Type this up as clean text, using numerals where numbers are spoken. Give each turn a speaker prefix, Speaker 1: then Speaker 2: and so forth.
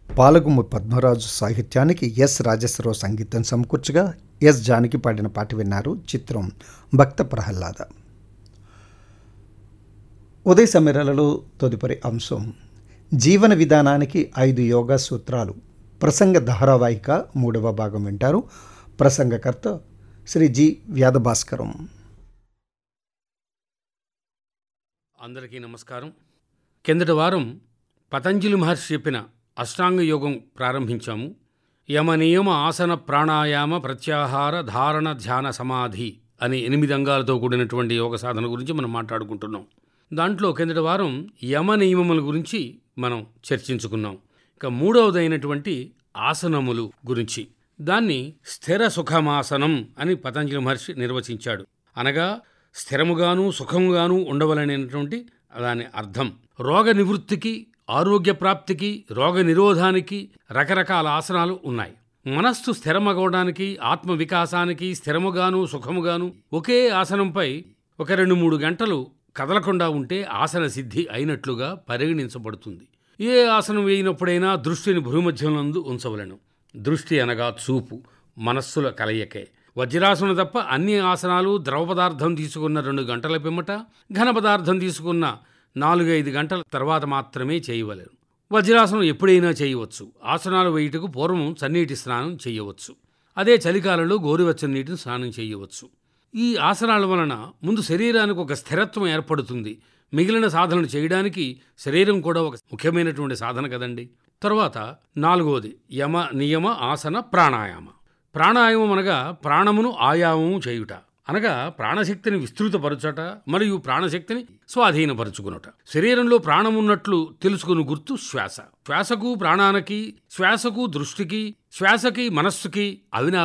Speaker 1: పాలగుమ్ము పద్మరాజు సాహిత్యానికి ఎస్ రాజేశ్వరరావు సంగీతం సమకూర్చగా ఎస్ జానకి పాడిన పాట విన్నారు. చిత్రం భక్త ప్రహ్లాద. ఉదయ సమీరాలలో తదుపరి అంశం జీవన విధానానికి 5 యోగా సూత్రాలు ప్రసంగ ధారావాహిక 3వ భాగం వింటారు. ప్రసంగకర్త శ్రీ జి వ్యాధభాస్కరం.
Speaker 2: అందరికీ నమస్కారం. కిందటి వారం పతంజలి మహర్షి చెప్పిన అష్టాంగ యోగం ప్రారంభించాము. యమ నియమ ఆసన ప్రాణాయామ ప్రత్యాహార ధారణ ధ్యాన సమాధి అనే 8 అంగాలతో కూడినటువంటి యోగ సాధన గురించి మనం మాట్లాడుకుంటున్నాం. దాంట్లో కిందటి వారం యమ నియమముల గురించి మనం చర్చించుకున్నాం. ఇక 3వదైనటువంటి ఆసనములు గురించి, దాన్ని స్థిర సుఖమాసనం అని పతంజలి మహర్షి నిర్వచించాడు. అనగా స్థిరముగాను సుఖముగాను ఉండవలనేటువంటి దాని అర్థం. రోగ నివృత్తికి, ఆరోగ్య ప్రాప్తికి, రోగ నిరోధానికి రకరకాల ఆసనాలు ఉన్నాయి. మనస్సు స్థిరమగవడానికి, ఆత్మ వికాసానికి స్థిరముగాను సుఖముగాను ఒకే ఆసనంపై ఒక 2-3 గంటలు కదలకుండా ఉంటే ఆసన సిద్ధి అయినట్లుగా పరిగణించబడుతుంది. ఏ ఆసనం వేయినప్పుడైనా దృష్టిని భూమధ్యంలందు ఉంచవలను. దృష్టి అనగా చూపు, మనస్సుల కలయికే. వజ్రాసనం తప్ప అన్ని ఆసనాలు ద్రవ పదార్థం తీసుకున్న 2 గంటల పిమ్మట, ఘన పదార్థం తీసుకున్న 4-5 గంటల తర్వాత మాత్రమే చేయవలెను. వజ్రాసనం ఎప్పుడైనా చేయవచ్చు. ఆసనాలు వేయుటకు పూర్వం చన్నీటి స్నానం చేయవచ్చు. అదే చలికాలంలో గోరువెచ్చని నీటిని స్నానం చేయవచ్చు. ఈ ఆసనాల వలన ముందు శరీరానికి ఒక స్థిరత్వం ఏర్పడుతుంది. మిగిలిన సాధనలు చేయడానికి శరీరం కూడా ఒక ముఖ్యమైనటువంటి సాధన కదండి. తర్వాత 4వది యమ నియమ ఆసన ప్రాణాయామ. ప్రాణాయామం అనగా ప్రాణమును ఆయామము చేయుట, అనగా ప్రాణశక్తిని విస్తృతపరచుట మరియు ప్రాణశక్తిని స్వాధీనపరుచుకునుట. శరీరంలో ప్రాణమున్నట్లు తెలుసుకుని గుర్తు శ్వాస. శ్వాసకు ప్రాణానికి, శ్వాసకు దృష్టికి, శ్వాసకి మనస్సుకి అవినా